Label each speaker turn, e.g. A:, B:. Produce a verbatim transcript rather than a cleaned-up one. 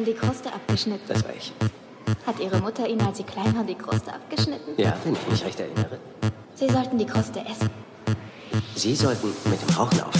A: Ihnen die Kruste abgeschnitten?
B: Das war ich.
A: Hat Ihre Mutter Ihnen, als Sie klein waren, die Kruste abgeschnitten?
B: Ja, wenn ich mich recht erinnere.
A: Sie sollten die Kruste essen.
B: Sie sollten mit dem Rauchen aufhören.